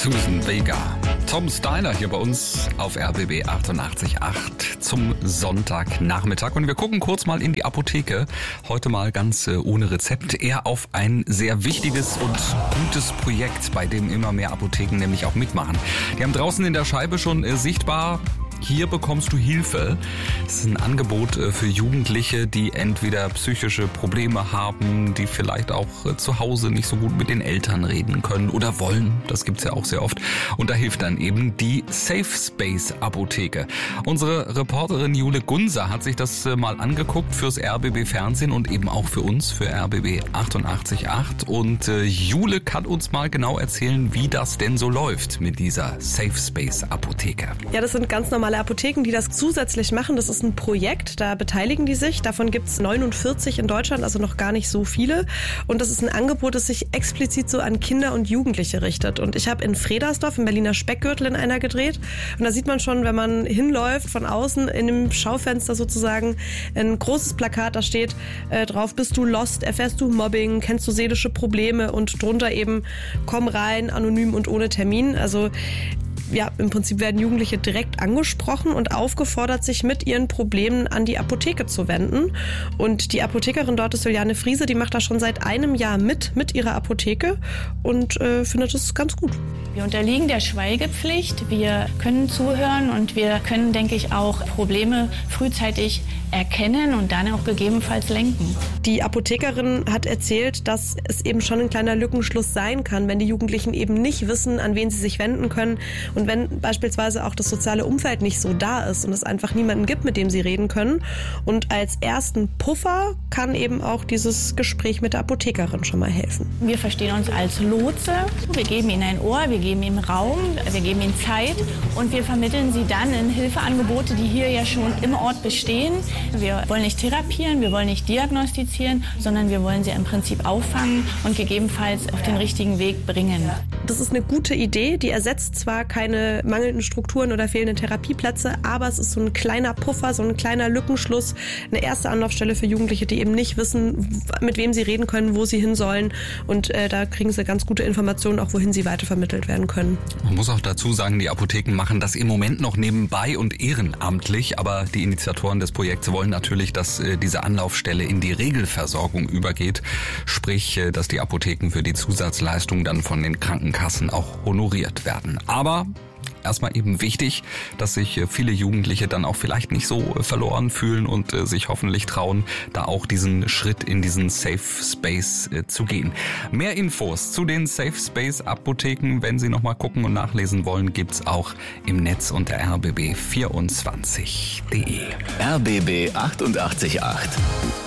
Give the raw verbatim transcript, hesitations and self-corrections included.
Susan Vega. Tom Steiner hier bei uns auf R B B achtundachtzig Komma acht zum Sonntagnachmittag. Und wir gucken kurz mal in die Apotheke. Heute mal ganz äh, ohne Rezept. Eher auf ein sehr wichtiges und gutes Projekt, bei dem immer mehr Apotheken nämlich auch mitmachen. Die haben draußen in der Scheibe schon äh, sichtbar: hier bekommst du Hilfe. Es ist ein Angebot für Jugendliche, die entweder psychische Probleme haben, die vielleicht auch zu Hause nicht so gut mit den Eltern reden können oder wollen. Das gibt's ja auch sehr oft. Und da hilft dann eben die Safe Space Apotheke. Unsere Reporterin Jule Gunser hat sich das mal angeguckt fürs R B B Fernsehen und eben auch für uns, für R B B achtundachtzig Komma acht. Und äh, Jule kann uns mal genau erzählen, wie das denn so läuft mit dieser Safe Space Apotheke. Ja, das sind ganz normale Apotheken, die das zusätzlich machen. Das ist ein Projekt, da beteiligen die sich. Davon gibt es neunundvierzig in Deutschland, also noch gar nicht so viele. Und das ist ein Angebot, das sich explizit so an Kinder und Jugendliche richtet. Und ich habe in Fredersdorf im Berliner Speckgürtel in einer gedreht. Und da sieht man schon, wenn man hinläuft, von außen in dem Schaufenster sozusagen ein großes Plakat, da steht äh, drauf: Bist du lost, erfährst du Mobbing, kennst du seelische Probleme, und drunter eben: Komm rein, anonym und ohne Termin. Also ja, im Prinzip werden Jugendliche direkt angesprochen und aufgefordert, sich mit ihren Problemen an die Apotheke zu wenden. Und die Apothekerin dort ist Juliane Friese, die macht das schon seit einem Jahr mit, mit ihrer Apotheke und äh, findet es ganz gut. Wir unterliegen der Schweigepflicht, wir können zuhören und wir können, denke ich, auch Probleme frühzeitig erkennen und dann auch gegebenenfalls lenken. Die Apothekerin hat erzählt, dass es eben schon ein kleiner Lückenschluss sein kann, wenn die Jugendlichen eben nicht wissen, an wen sie sich wenden können. Und wenn beispielsweise auch das soziale Umfeld nicht so da ist und es einfach niemanden gibt, mit dem sie reden können. Und als ersten Puffer kann eben auch dieses Gespräch mit der Apothekerin schon mal helfen. Wir verstehen uns als Lotse. Wir geben ihnen ein Ohr, wir geben ihnen Raum, wir geben ihnen Zeit und wir vermitteln sie dann in Hilfeangebote, die hier ja schon im Ort bestehen. Wir wollen nicht therapieren, wir wollen nicht diagnostizieren, sondern wir wollen sie im Prinzip auffangen und gegebenenfalls auf den richtigen Weg bringen. Das ist eine gute Idee, die ersetzt zwar keine mangelnden Strukturen oder fehlenden Therapieplätze, aber es ist so ein kleiner Puffer, so ein kleiner Lückenschluss, eine erste Anlaufstelle für Jugendliche, die eben nicht wissen, mit wem sie reden können, wo sie hin sollen, und äh, da kriegen sie ganz gute Informationen, auch wohin sie weitervermittelt werden können. Man muss auch dazu sagen, die Apotheken machen das im Moment noch nebenbei und ehrenamtlich, aber die Initiatoren des Projekts wollen natürlich, dass äh, diese Anlaufstelle in die Regelversorgung übergeht, sprich, äh, dass die Apotheken für die Zusatzleistungen dann von den Krankenkassen auch honoriert werden. Aber erstmal eben wichtig, dass sich viele Jugendliche dann auch vielleicht nicht so verloren fühlen und äh, sich hoffentlich trauen, da auch diesen Schritt in diesen Safe Space äh, zu gehen. Mehr Infos zu den Safe Space Apotheken, wenn Sie nochmal gucken und nachlesen wollen, gibt's auch im Netz unter r b b vierundzwanzig punkt d e. R B B achtundachtzig Komma acht.